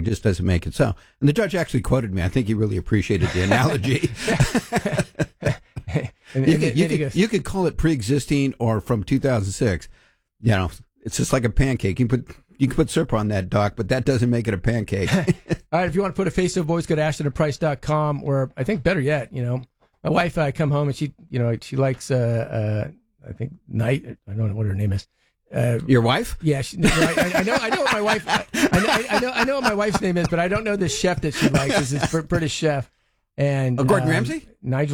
dog just doesn't make it so. And the judge actually quoted me. I think he really appreciated the analogy. You could call it pre-existing or from 2006. You know, it's just like a pancake. You can put syrup on that, Doc, but that doesn't make it a pancake. All right, if you want to put a face to a voice, go to AshtonandPrice.com, or I think better yet, my wife, I come home and she likes, I think, Night. I don't know what her name is. Your wife? Yeah, I know what my wife. I know what my wife's name is, but I don't know the chef that she likes. This is a British chef, and Gordon Ramsay,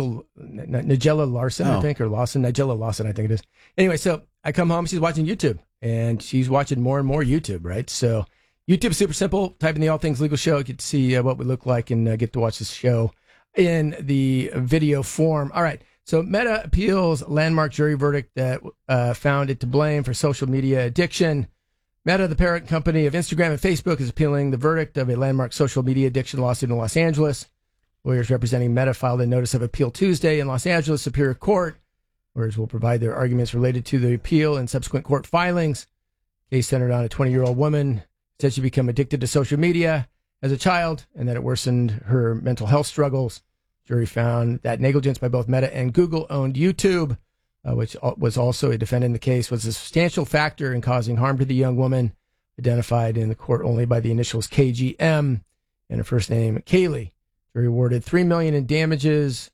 Nigella Larson, I think, or Lawson, Nigella Lawson, I think it is. Anyway, so I come home, she's watching YouTube, and she's watching more and more YouTube. Right, so YouTube is super simple. Type in the All Things Legal Show, you get to see what we look like, and get to watch this show in the video form. All right. So Meta appeals landmark jury verdict that found it to blame for social media addiction. Meta, the parent company of Instagram and Facebook, is appealing the verdict of a landmark social media addiction lawsuit in Los Angeles. Lawyers representing Meta filed a notice of appeal Tuesday in Los Angeles Superior Court. Lawyers will provide their arguments related to the appeal and subsequent court filings. Case centered on a 20-year-old woman said she became addicted to social media as a child and that it worsened her mental health struggles. Jury found that negligence by both Meta and Google-owned YouTube, which was also a defendant in the case, was a substantial factor in causing harm to the young woman, identified in the court only by the initials KGM and her first name, Kaylee. Jury awarded $3 million in damages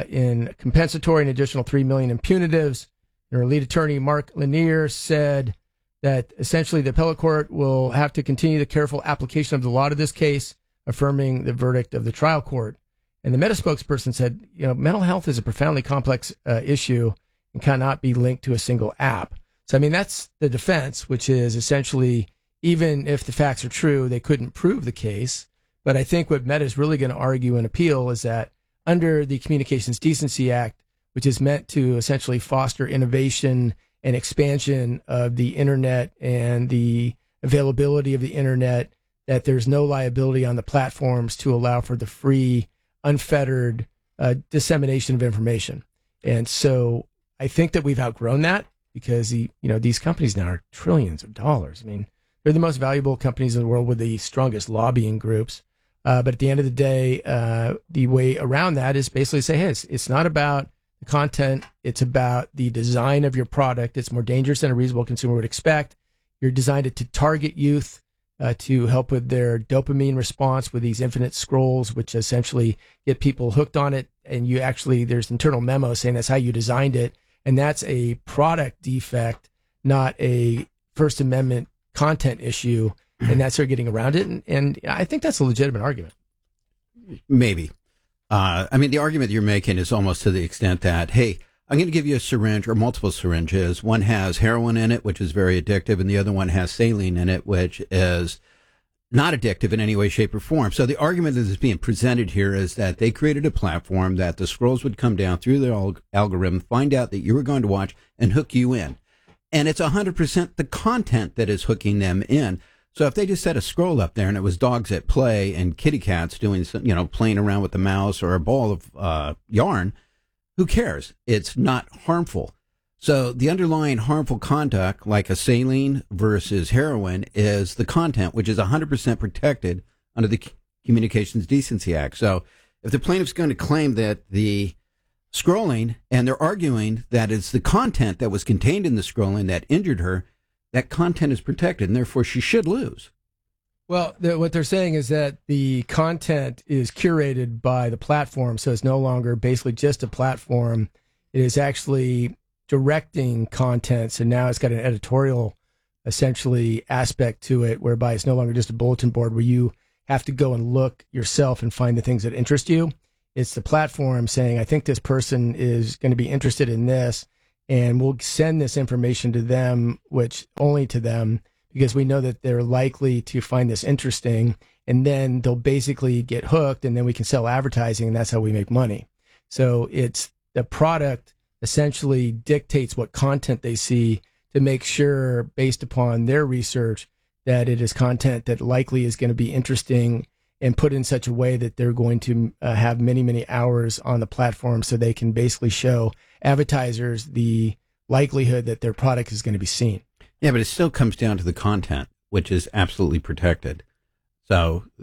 in compensatory and additional $3 million in punitives. And her lead attorney, Mark Lanier, said that essentially the appellate court will have to continue the careful application of the law to this case, affirming the verdict of the trial court. And the Meta spokesperson said, mental health is a profoundly complex issue and cannot be linked to a single app. So, I mean, that's the defense, which is essentially, even if the facts are true, they couldn't prove the case. But I think what Meta is really going to argue and appeal is that under the Communications Decency Act, which is meant to essentially foster innovation and expansion of the internet and the availability of the internet, that there's no liability on the platforms to allow for the free, unfettered dissemination of information. And so I think that we've outgrown that because these companies now are trillions of dollars. I mean, they're the most valuable companies in the world with the strongest lobbying groups. But at the end of the day, the way around that is basically say, hey, it's not about the content. It's about the design of your product. It's more dangerous than a reasonable consumer would expect. You're designed to target youth, to help with their dopamine response with these infinite scrolls, which essentially get people hooked on it. And there's internal memos saying that's how you designed it. And that's a product defect, not a First Amendment content issue. And that's how they're getting around it. And I think that's a legitimate argument. Maybe. The argument you're making is almost to the extent that, hey, I'm going to give you a syringe or multiple syringes. One has heroin in it, which is very addictive, and the other one has saline in it, which is not addictive in any way, shape, or form. So the argument that is being presented here is that they created a platform that the scrolls would come down through the algorithm, find out that you were going to watch, and hook you in. And it's 100% the content that is hooking them in. So if they just set a scroll up there and it was dogs at play and kitty cats doing, playing around with the mouse or a ball of yarn, who cares? It's not harmful. So the underlying harmful conduct, like a saline versus heroin, is the content, which is 100% protected under the Communications Decency Act. So if the plaintiff's going to claim that the scrolling, and they're arguing that it's the content that was contained in the scrolling that injured her, that content is protected, and therefore she should lose. Well, what they're saying is that the content is curated by the platform, so it's no longer basically just a platform. It is actually directing content, so now it's got an editorial, essentially, aspect to it, whereby it's no longer just a bulletin board where you have to go and look yourself and find the things that interest you. It's the platform saying, I think this person is going to be interested in this, and we'll send this information to them, which only to them, because we know that they're likely to find this interesting, and then they'll basically get hooked, and then we can sell advertising, and that's how we make money. So it's the product essentially dictates what content they see to make sure, based upon their research, that it is content that likely is going to be interesting and put in such a way that they're going to have many, many hours on the platform, so they can basically show advertisers the likelihood that their product is going to be seen. Yeah, but it still comes down to the content, which is absolutely protected. So